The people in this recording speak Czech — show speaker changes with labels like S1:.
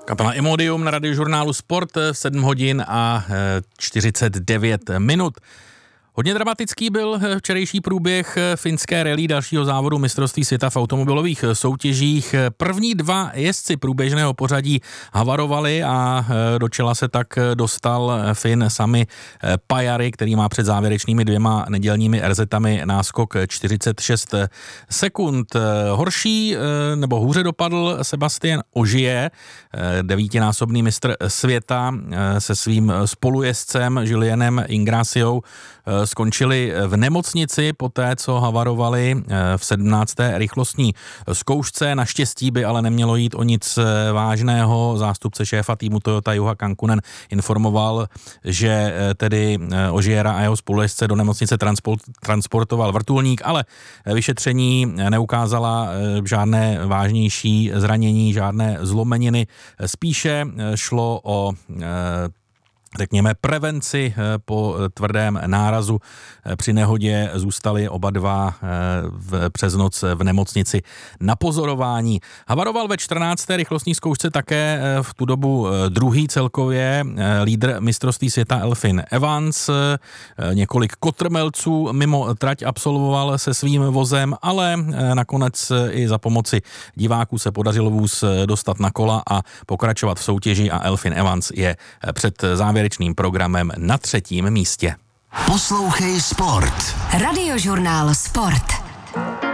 S1: Kapela Imodium na Radiožurnálu Sport, 7 hodin a 49 minut. Hodně dramatický byl včerejší průběh finské rally dalšího závodu mistrovství světa v automobilových soutěžích. První dva jezdci průběžného pořadí havarovali a do čela se tak dostal Fin Sami Pajari, který má před závěrečnými 2 nedělními RZ-ami náskok 46 sekund. Horší nebo hůře dopadl Sébastien Ogier, 9násobný mistr světa, se svým spolujezdcem Julienem Ingrasiou. Skončili v nemocnici poté, co havarovali v 17. rychlostní zkoušce. Naštěstí by ale nemělo jít o nic vážného. Zástupce šéfa týmu Toyota Juha Kankkunen informoval, že tedy Ogiera a jeho spolujezdce do nemocnice transportoval vrtulník, ale vyšetření neukázala žádné vážnější zranění, žádné zlomeniny. Spíše šlo o řekněme prevenci po tvrdém nárazu. Při nehodě zůstali oba dva přes noc v nemocnici na pozorování. Havaroval ve 14. rychlostní zkoušce také v tu dobu druhý celkově lídr mistrovství světa Elfyn Evans. Několik kotrmelců mimo trať absolvoval se svým vozem, ale nakonec i za pomoci diváků se podařilo vůz dostat na kola a pokračovat v soutěži a Elfyn Evans je před závěrečným programem na 3. místě.
S2: Poslouchej Sport.
S3: Radiožurnál Sport.